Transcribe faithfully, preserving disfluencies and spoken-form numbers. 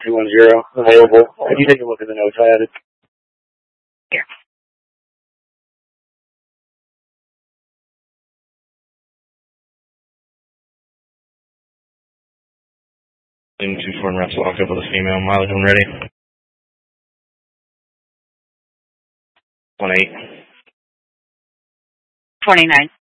two one zero available. Can you take a look at the notes I added? Here. Two foreign reps walked up with a female. Mileage when ready. One eight. Twenty nine.